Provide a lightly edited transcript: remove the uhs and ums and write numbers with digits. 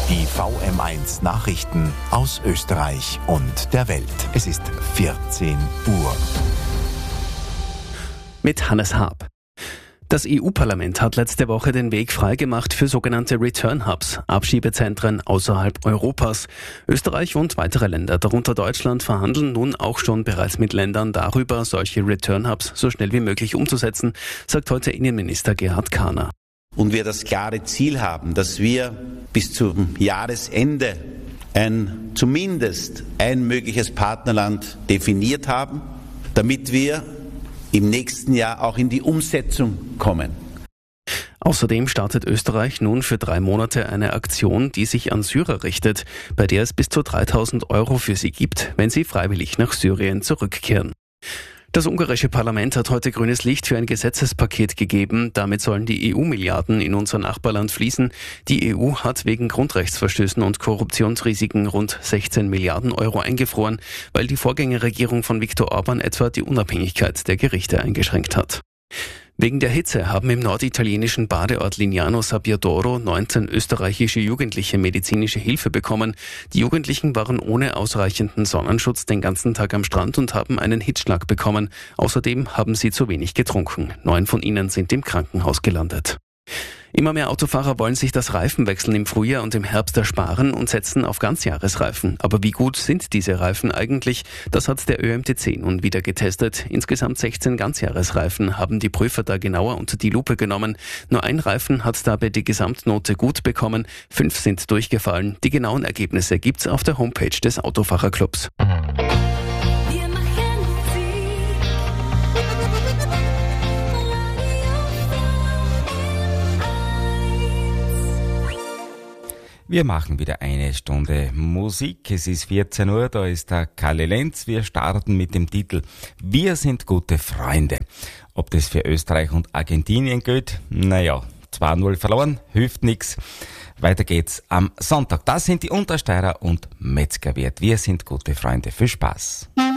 Die VM1 Nachrichten aus Österreich und der Welt. Es ist 14 Uhr. Mit Hannes Haab. Das EU-Parlament hat letzte Woche den Weg freigemacht für sogenannte Return-Hubs, Abschiebezentren außerhalb Europas. Österreich und weitere Länder, darunter Deutschland, verhandeln nun auch schon bereits mit Ländern darüber, solche Return-Hubs so schnell wie möglich umzusetzen, sagt heute Innenminister Gerhard Kahner. Und wir das klare Ziel haben, dass wir bis zum Jahresende zumindest ein mögliches Partnerland definiert haben, damit wir im nächsten Jahr auch in die Umsetzung kommen. Außerdem startet Österreich nun für 3 Monate eine Aktion, die sich an Syrer richtet, bei der es bis zu 3.000 € für sie gibt, wenn sie freiwillig nach Syrien zurückkehren. Das ungarische Parlament hat heute grünes Licht für ein Gesetzespaket gegeben. Damit sollen die EU-Milliarden in unser Nachbarland fließen. Die EU hat wegen Grundrechtsverstößen und Korruptionsrisiken rund 16 Milliarden € eingefroren, weil die Vorgängerregierung von Viktor Orban etwa die Unabhängigkeit der Gerichte eingeschränkt hat. Wegen der Hitze haben im norditalienischen Badeort Lignano Sabbiadoro 19 österreichische Jugendliche medizinische Hilfe bekommen. Die Jugendlichen waren ohne ausreichenden Sonnenschutz den ganzen Tag am Strand und haben einen Hitzschlag bekommen. Außerdem haben sie zu wenig getrunken. 9 von ihnen sind im Krankenhaus gelandet. Immer mehr Autofahrer wollen sich das Reifenwechseln im Frühjahr und im Herbst ersparen und setzen auf Ganzjahresreifen. Aber wie gut sind diese Reifen eigentlich? Das hat der ÖMTC nun wieder getestet. Insgesamt 16 Ganzjahresreifen haben die Prüfer da genauer unter die Lupe genommen. Nur ein Reifen hat dabei die Gesamtnote gut bekommen. 5 sind durchgefallen. Die genauen Ergebnisse gibt's auf der Homepage des Autofahrerclubs. Wir machen wieder eine Stunde Musik. Es ist 14 Uhr, da ist der Kalle Lenz. Wir starten mit dem Titel Wir sind gute Freunde. Ob das für Österreich und Argentinien gilt? Naja, 2-0 verloren, hilft nix. Weiter geht's am Sonntag. Das sind die Untersteirer und Metzgerwirt. Wir sind gute Freunde. Viel Spaß.